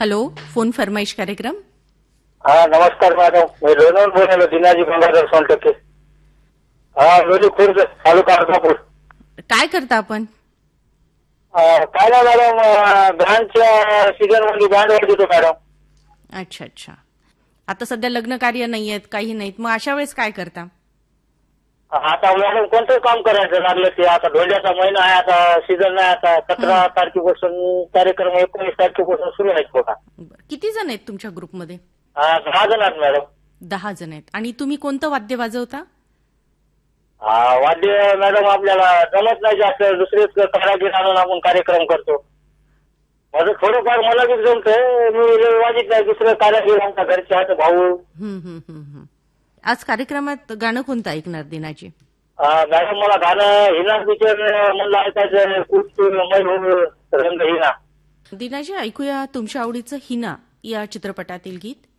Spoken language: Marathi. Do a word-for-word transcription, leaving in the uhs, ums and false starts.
हॅलो, फोन फरमाईश कार्यक्रम. हा नमस्कार मॅडम, मी लोणवून बोलायलो दिनाजी गंगाधर सोनटक्के. हा लोणी खुर्द तालुका अर्धापूर. काय करता आपण? काय ना मॅडम, ब्रँडच्या सीझन मध्ये ब्रँड वर देतो मॅडम. अच्छा अच्छा. आता सध्या लग्न कार्य नाही आहेत, काही नाहीत, मग अशा वेळेस काय करता? आता मॅडम कोणतं काम करायचं लागलं ते, आता धोंड्याचा महिना आहे, आता सीझन नाही. आता सतरा तारखेपासून कार्यक्रम एकोणीस तारखेपासून सुरू आहेत बघा. बरं. किती जण आहेत तुमच्या ग्रुपमध्ये? हा, दहा जण आहेत मॅडम. दहा जण आहेत. आणि तुम्ही कोणतं वाद्य वाजवता? हा, वाद्य मॅडम आपल्याला जमत नाही जास्त, दुसरेच कारागीर आणून आपण कार्यक्रम करतो. माझं थोडंफार मला बी जमतंय, मी वाजित नाही, दुसरं कारागीर आमच्या घरचे आहेत, भाऊ. हम्म हम्म हम्म. आज कार्यक्रमात गाणं कोणतं ऐकणार दिनाजी? मॅडम मला गाणं हिना पिक्चर म्हणलं ऐकायचं, खूप रंग हिना. दिनाजी, ऐकूया तुमच्या आवडीचं हिना या चित्रपटातील गीत.